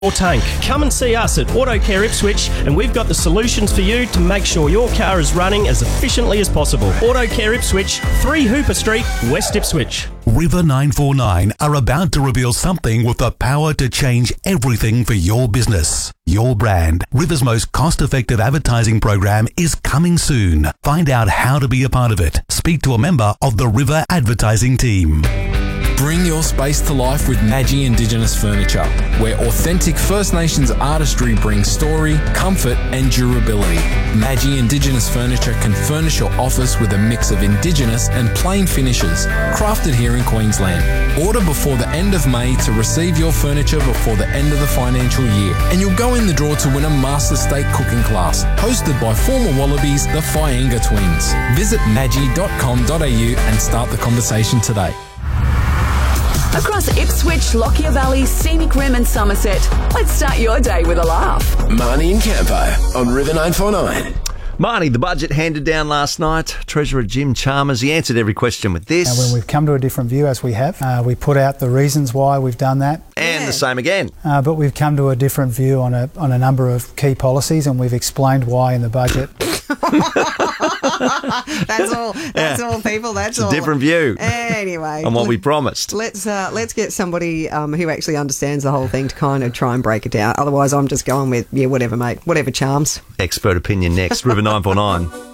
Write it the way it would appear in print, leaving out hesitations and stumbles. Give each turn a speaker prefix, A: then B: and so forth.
A: or tank. Come and see us at Auto Care Ipswich, and we've got the solutions for you to make sure your car is running as efficiently as possible. Auto Care Ipswich, 3 Hooper Street, West Ipswich.
B: River 949 are about to reveal something with the power to change everything for your business. Your brand. River's most cost-effective advertising program is coming soon. Find out how to be a part of it. Speak to a member of the River advertising team.
C: Bring your space to life with Madgie Indigenous Furniture, where authentic First Nations artistry brings story, comfort and durability. Madgie Indigenous Furniture can furnish your office with a mix of Indigenous and plain finishes, crafted here in Queensland. Order before the end of May to receive your furniture before the end of the financial year, and you'll go in the draw to win a Master Steak cooking class, hosted by former Wallabies, the Fyenga Twins. Visit madgie.com.au and start the conversation today.
D: Across Ipswich, Lockyer Valley, Scenic Rim and Somerset. Let's start your day with a laugh.
E: Marnie and Campo on River 949.
F: Marnie, the budget handed down last night. Treasurer Jim Chalmers, he answered every question with this.
G: When we've come to a different view, as we have, we put out the reasons why we've done that.
F: And the same again.
G: But we've come to a different view on a number of key policies, and we've explained why in the budget.
H: That's all, people. That's
F: all. It's a different view.
H: Anyway,
F: on what we promised.
H: Let's get somebody who actually understands the whole thing to kind of try and break it down. Otherwise, I'm just going with whatever, mate. Whatever charms.
F: Expert opinion next. River 949.